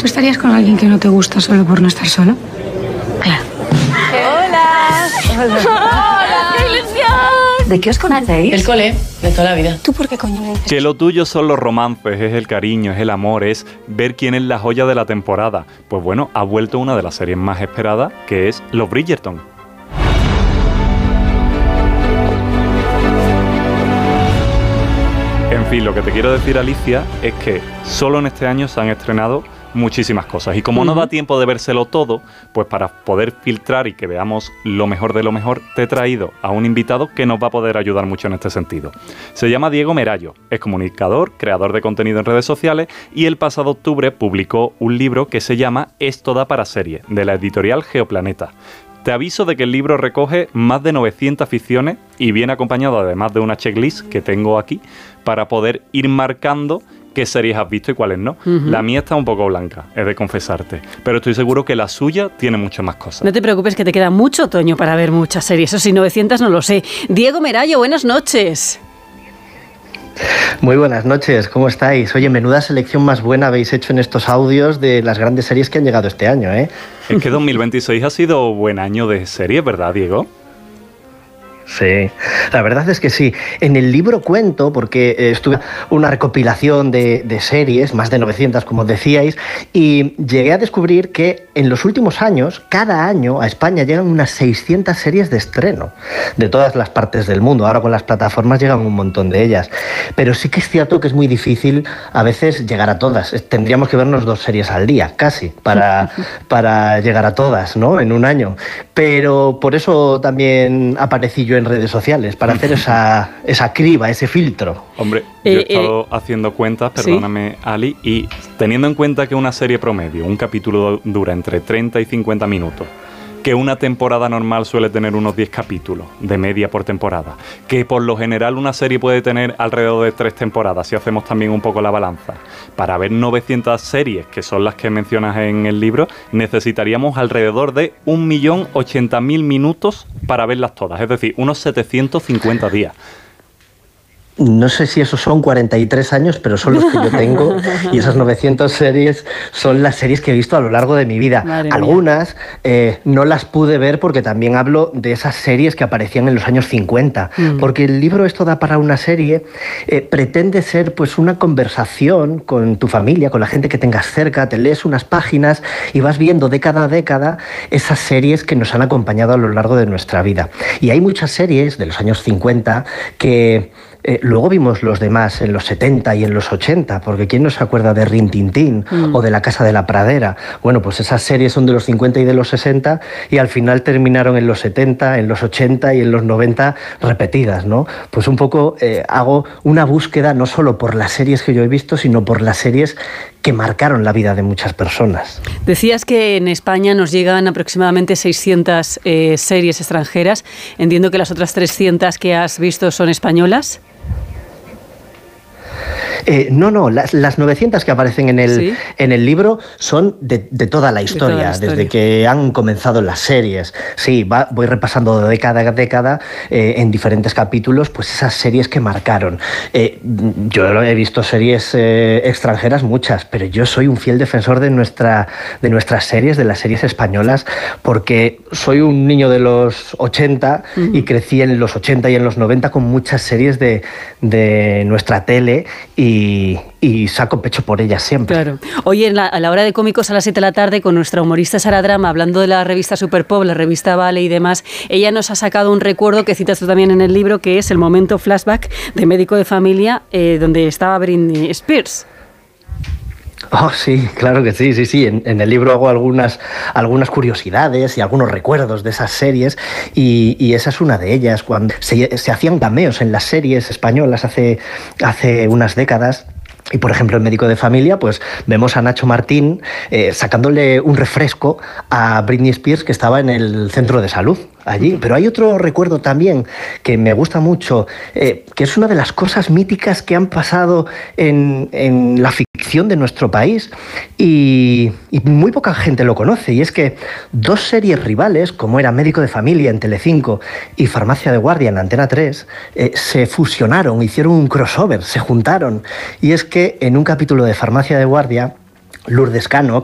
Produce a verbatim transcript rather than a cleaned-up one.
¿Tú estarías con alguien que no te gusta solo por no estar solo? Claro. ¡Hola! ¡Hola! ¡Hola! ¡Qué ilusión! ¿De qué os conocéis? El cole, de toda la vida. ¿Tú por qué coño me dices? Que lo tuyo son los romances, es el cariño, es el amor, es ver quién es la joya de la temporada. Pues bueno, ha vuelto una de las series más esperadas, que es Los Bridgerton. En fin, lo que te quiero decir, Alicia, es que solo en este año se han estrenado muchísimas cosas. Y como uh-huh. no da tiempo de vérselo todo, pues para poder filtrar y que veamos lo mejor de lo mejor, te he traído a un invitado que nos va a poder ayudar mucho en este sentido. Se llama Diego Merallo, es comunicador, creador de contenido en redes sociales y el pasado octubre publicó un libro que se llama Esto da para serie, de la editorial Geoplaneta. Te aviso de que el libro recoge más de novecientas ficciones y viene acompañado además de una checklist que tengo aquí para poder ir marcando qué series has visto y cuáles no. Uh-huh. La mía está un poco blanca, he de confesarte, pero estoy seguro que la suya tiene muchas más cosas. No te preocupes, que te queda mucho otoño para ver muchas series, eso sí, novecientas no lo sé. Diego Merallo, buenas noches. Muy buenas noches, ¿cómo estáis? Oye, menuda selección más buena habéis hecho en estos audios de las grandes series que han llegado este año, ¿eh? Es que dos mil veintiséis ha sido buen año de series, ¿verdad, Diego? Sí, la verdad es que sí. En el libro cuento, porque eh, estuve una recopilación de, de series, más de novecientas como decíais, y llegué a descubrir que en los últimos años, cada año a España llegan unas seiscientas series de estreno, de todas las partes del mundo. Ahora con las plataformas llegan un montón de ellas. Pero sí que es cierto que es muy difícil a veces llegar a todas. Tendríamos que vernos dos series al día, casi, para, para llegar a todas, ¿no? En un año. Pero por eso también aparecí yo en redes sociales, para hacer esa, esa criba, ese filtro. Hombre, yo he eh, estado eh, haciendo cuentas, perdóname, ¿sí? Ali, y teniendo en cuenta que una serie promedio, un capítulo dura entre treinta y cincuenta minutos, que una temporada normal suele tener unos diez capítulos de media por temporada, que por lo general una serie puede tener alrededor de tres temporadas, si hacemos también un poco la balanza. Para ver novecientas series, que son las que mencionas en el libro, necesitaríamos alrededor de un millón ochenta mil minutos para verlas todas, es decir, unos setecientos cincuenta días. No sé si esos son cuarenta y tres años, pero son los que yo tengo, y esas novecientas series son las series que he visto a lo largo de mi vida. Madre Algunas eh, no las pude ver porque también hablo de esas series que aparecían en los años cincuenta, mm. porque el libro Esto da para una serie eh, pretende ser pues una conversación con tu familia, con la gente que tengas cerca, te lees unas páginas y vas viendo década a década esas series que nos han acompañado a lo largo de nuestra vida. Y hay muchas series de los años cincuenta que... Eh, luego vimos los demás en los setenta y en los ochenta, porque ¿quién no se acuerda de Rin Tin Tin mm. o de La Casa de la Pradera? Bueno, pues esas series son de los cincuenta y de los sesenta y al final terminaron en los setenta, en los ochenta y en los noventa repetidas, ¿no? Pues un poco eh, hago una búsqueda no solo por las series que yo he visto, sino por las series que marcaron la vida de muchas personas. Decías que en España nos llegan aproximadamente seiscientas eh, series extranjeras. Entiendo que las otras trescientas que has visto son españolas. Eh, no, no, las, las novecientas que aparecen en el, ¿sí? en el libro son de, de, toda la historia, toda la historia, desde que han comenzado las series. Sí, va, voy repasando de década a década eh, en diferentes capítulos, pues esas series que marcaron. Eh, yo he visto series eh, extranjeras, muchas, pero yo soy un fiel defensor de, nuestra, de nuestras series, de las series españolas, porque soy un niño de los ochenta uh-huh. y crecí en los ochenta y en los noventa con muchas series de, de nuestra tele y Y, y saco pecho por ellas siempre. Claro. Hoy en la, a la hora de cómicos a las siete de la tarde con nuestra humorista Sara Drama, hablando de la revista Superpop, la revista Vale y demás, ella nos ha sacado un recuerdo que citas tú también en el libro, que es el momento flashback de Médico de Familia, eh, donde estaba Britney Spears. Oh, sí, claro que sí, sí, sí. En, en el libro hago algunas, algunas curiosidades y algunos recuerdos de esas series y, y esa es una de ellas. Cuando se, se hacían cameos en las series españolas hace, hace unas décadas. Y, por ejemplo, en Médico de Familia, pues vemos a Nacho Martín eh, sacándole un refresco a Britney Spears, que estaba en el centro de salud allí. Pero hay otro recuerdo también que me gusta mucho, eh, que es una de las cosas míticas que han pasado en, en la ficción de nuestro país y, y muy poca gente lo conoce. Y es que dos series rivales, como era Médico de Familia en Telecinco y Farmacia de Guardia en Antena tres, eh, se fusionaron, hicieron un crossover, se juntaron. Y es que en un capítulo de Farmacia de Guardia, Lourdes Cano,